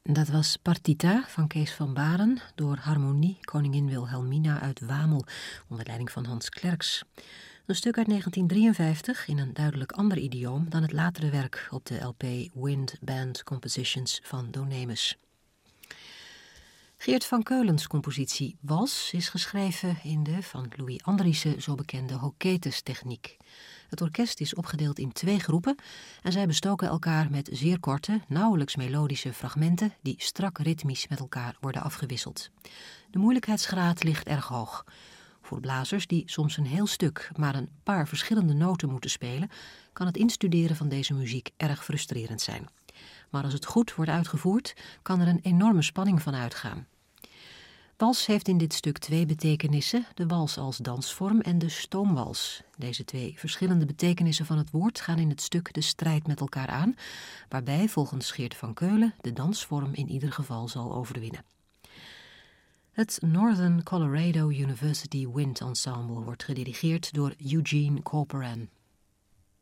Dat was Partita van Kees van Baren, door Harmonie Koningin Wilhelmina uit Wamel, onder leiding van Hans Klerks. Een stuk uit 1953 in een duidelijk ander idioom dan het latere werk op de LP Wind Band Compositions van Donemus. Geert van Keulens compositie Wals is geschreven in de van Louis Andriessen zo bekende Hoketes-techniek. Het orkest is opgedeeld in 2 groepen en zij bestoken elkaar met zeer korte, nauwelijks melodische fragmenten die strak ritmisch met elkaar worden afgewisseld. De moeilijkheidsgraad ligt erg hoog. Voor blazers die soms een heel stuk maar een paar verschillende noten moeten spelen, kan het instuderen van deze muziek erg frustrerend zijn. Maar als het goed wordt uitgevoerd, kan er een enorme spanning van uitgaan. Wals heeft in dit stuk 2 betekenissen, de wals als dansvorm en de stoomwals. Deze 2 verschillende betekenissen van het woord gaan in het stuk de strijd met elkaar aan, waarbij volgens Geert van Keulen de dansvorm in ieder geval zal overwinnen. Het Northern Colorado University Wind Ensemble wordt gedirigeerd door Eugene Corporan.